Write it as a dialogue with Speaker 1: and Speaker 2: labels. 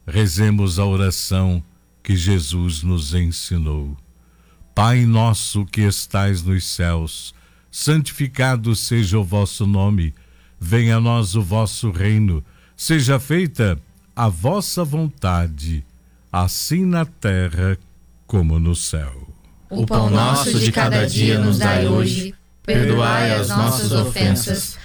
Speaker 1: Rezemos a oração que Jesus nos ensinou. Pai nosso que estais nos céus, santificado seja o vosso nome. Venha a nós o vosso reino. Seja feita a vossa vontade, assim na terra como no céu.
Speaker 2: O pão nosso de cada dia nos dai hoje. Perdoai as nossas ofensas,